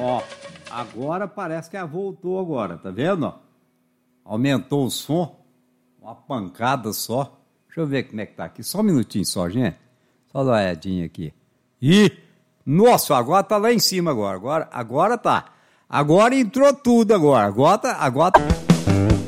Ó, agora parece que ela voltou agora, tá vendo? Ó? Aumentou o som, uma pancada só. Deixa eu ver como é que tá aqui. Só um minutinho só, gente. Só dar uma olhadinha aqui. Ih, nossa, agora tá lá em cima agora. Agora tá. Agora entrou tudo agora. Agora tá.